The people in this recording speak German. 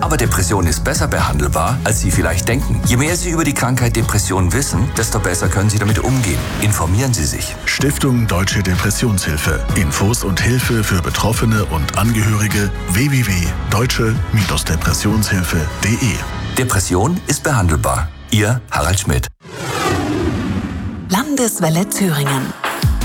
Aber Depression ist besser behandelbar, als Sie vielleicht denken. Je mehr Sie über die Krankheit Depression wissen, desto besser können Sie damit umgehen. Informieren Sie sich. Stiftung Deutsche Depressionshilfe. Infos und Hilfe für Betroffene und Angehörige www.deutsche-depressionshilfe.de. Depression ist behandelbar. Ihr Harald Schmidt. Landeswelle Thüringen.